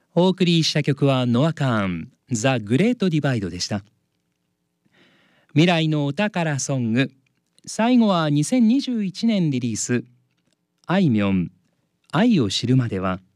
お送りした曲はノア・カーン、ザ・グレート・ディバイドでした。未来のお宝ソング、最後は2021年リリース、あいみょん、愛を知るまでは、